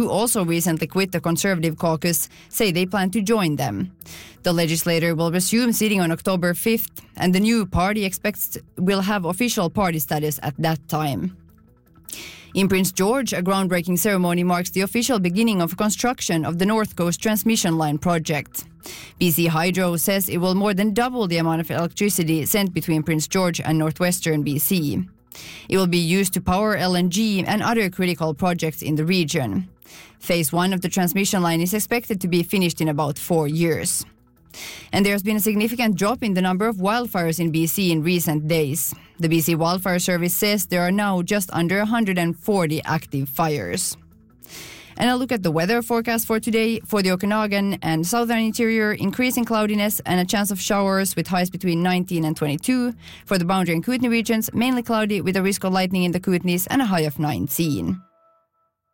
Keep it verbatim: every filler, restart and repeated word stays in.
who also recently quit the Conservative caucus, say they plan to join them. The legislature will resume sitting on October fifth, and the new party expects will have official party status at that time. In Prince George, a groundbreaking ceremony marks the official beginning of construction of the North Coast Transmission Line project. B C Hydro says it will more than double the amount of electricity sent between Prince George and northwestern B C. It will be used to power L N G and other critical projects in the region. Phase one of the transmission line is expected to be finished in about four years. And there's been a significant drop in the number of wildfires in B C in recent days. The B C Wildfire Service says there are now just under one hundred forty active fires. And a look at the weather forecast for today. For the Okanagan and southern interior, increasing cloudiness and a chance of showers with highs between nineteen and twenty-two. For the Boundary and Kootenay regions, mainly cloudy with a risk of lightning in the Kootenays and a high of nineteen.